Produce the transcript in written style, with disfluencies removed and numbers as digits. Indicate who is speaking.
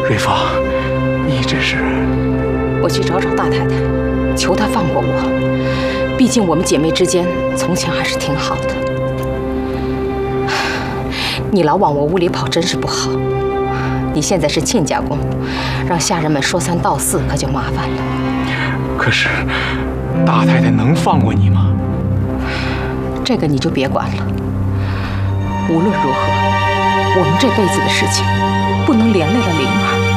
Speaker 1: 瑞芳，你这是……
Speaker 2: 我去找大太太，求她放过我。毕竟我们姐妹之间从前还是挺好的。你老往我屋里跑，真是不好。你现在是亲家公，让下人们说三道四，可就麻烦了。
Speaker 1: 可是，大太太能放过你吗？
Speaker 2: 这个你就别管了。无论如何，我们这辈子的事情，不能连累了灵儿。